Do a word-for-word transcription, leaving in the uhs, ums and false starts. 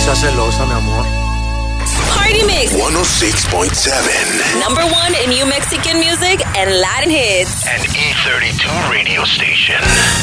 sea celosa, mi amor. Party Mix one oh six point seven. Number one in new Mexican music and Latin hits. An E thirty-two radio station.